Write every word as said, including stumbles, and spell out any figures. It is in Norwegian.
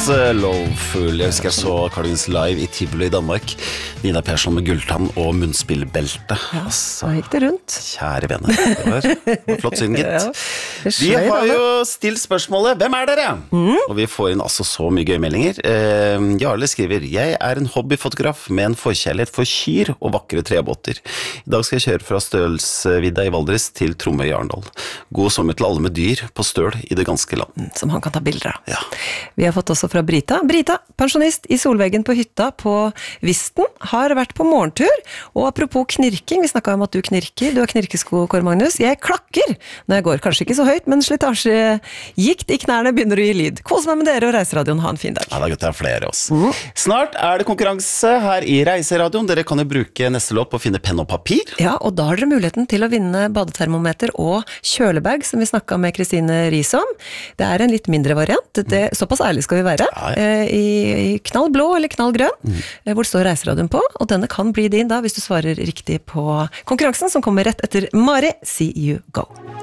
Loveful. Jeg husker jeg så Cardigans live i Tivoli i Danmark. Nina Persson med gulltann og munnspillbelte. Ja, så gikk det rundt. Kjære venner, det var, det var flott synd, gitt. Ja, det Vi skjøy, har da. jo stilt spørsmålet, hvem er dere? Mm. Og vi får inn altså så mye gøy meldinger. Eh, Jarle skriver, jeg er en hobbyfotograf med en forkjærlighet for kyr og vakre trebåter. I dag skal jeg kjøre fra Stølsvidda i Valdres til Tromøy i Arendal. God sommer til alle med dyr på støl i det ganske land. Som han kan ta bilder av. Ja. Vi har fått også fra Brita. Brita, pensjonist i solveggen på hytta på Visten, har vært på morgentur. Og apropos knirking, vi snakket om at du knirker. Du har knirkesko, Kåre Magnus. Jeg klakker når jeg går. Kanskje ikke så høyt, men slitasjegikt i knærne begynner å gi lyd. Kos meg med dere og Reiseradioen. Ha en fin dag. Ja, det er godt å ha flere oss. Mm. Snart er det konkurranse her i Reiseradioen. Dere kan jo bruke neste låt på å finne penn og papir. Ja, og da har dere muligheten til å vinne badetermometer og kjølebag, som vi snakket med Kristine Riis om. Det er en litt mindre variant. Det, såpass ærlig skal vi være. Ja, ja. I, I knall blå eller knall grønn, mm. hvor det står Reiseradioen på. Og denne kan bli din da, hvis du svarer riktig på konkurransen, som kommer rett etter Mari. See you go.